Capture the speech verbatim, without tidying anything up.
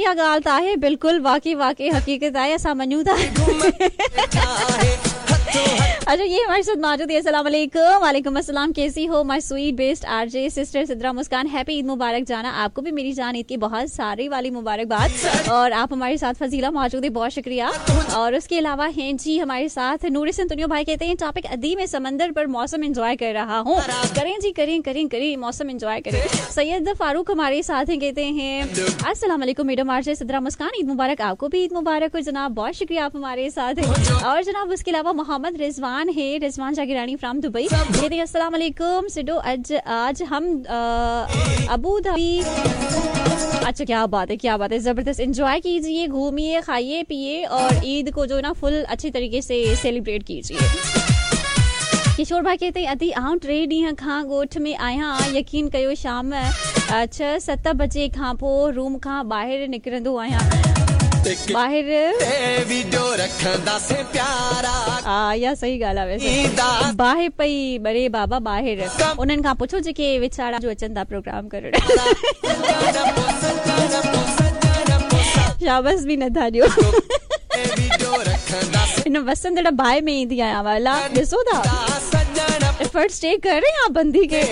इहा ॻाल्हि त आहे बिल्कुलु वाकई वाकई हकीकत आहे असां मञूं था। अच्छा ये हमारे साथ मौजूद है। अस्सलाम वालेकुम। वालेकुम अस्सलाम, कैसी हो my sweet best RJ sister Sidra Muskan. Happy Eid मुबारक जाना, आपको भी मेरी जान ईद की बहुत सारी वाली मुबारकबाद। और आप हमारे साथ फजीला मौजूद है, बहुत शुक्रिया। और उसके अलावा हैं जी हमारे साथ नूरिसन तुनियो भाई, कहते हैं टॉपिक अदीम में समंदर पर मौसम एंजॉय कर रहा हूँ। करें जी करें करें करें मौसम एंजॉय करें। सैयद फारूक हमारे साथ हैं, कहते हैं अस्सलाम वालेकुम मैडम आरजे सिद्रा मुस्कान, ईद मुबारक, आपको भी ईद मुबारक हो जनाब, बहुत शुक्रिया आप हमारे साथ हैं। और जनाब उसके अलावा मोहम्मद रिजवान है, रिजवान जागिरानी फ्रॉम दुबई, कहते हैं अस्सलाम वालेकुम सिडो, आज आज हम अबू धाबी। अच्छा क्या बात है, क्या बात है, जबरदस्त एंजॉय कीजिए, घूमिए, खाइए पिए और ईद को जो ना फुल अच्छी तरीके से सेलिब्रेट कीजिए। किशोर भाई कहते हैं अधी आउं टे ॾींहं खां ॻोठ में आहियां, यकीन कयो शाम छह सत बजे खां पोइ रूम खां ॿाहिरि निकिरंदो आहियां। ॿाहिरि हा या सही ॻाल्हि आहे, वैसे बाहि पई बरे बाबा ॿाहिरि, उन्हनि खां पुछो जेके वीचारा जो अचनि था प्रोग्राम करण। शाबाश बि नथा ॾियो। हिन वसंत बाहि में ईंदी आहियां वाला, ॾिसो था एफर्ट स्टे कर रहे हैं आप बंदी के।